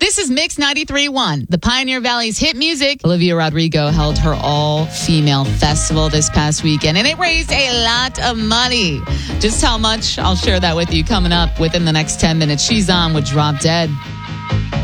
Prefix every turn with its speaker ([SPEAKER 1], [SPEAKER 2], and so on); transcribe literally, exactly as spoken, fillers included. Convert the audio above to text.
[SPEAKER 1] This is Mix ninety-three point one, the Pioneer Valley's hit music. Olivia Rodrigo held her all-female festival this past weekend, and it raised a lot of money. Just how much? I'll share that with you coming up within the next ten minutes. She's on with Drop Dead.